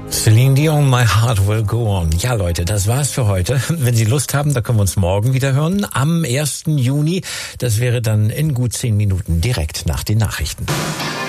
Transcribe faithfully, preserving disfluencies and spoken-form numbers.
Celine Dion, My Heart Will Go On. Ja, Leute, das war's für heute. Wenn Sie Lust haben, da können wir uns morgen wieder hören. Am ersten Juni. Das wäre dann in gut zehn Minuten direkt nach den Nachrichten.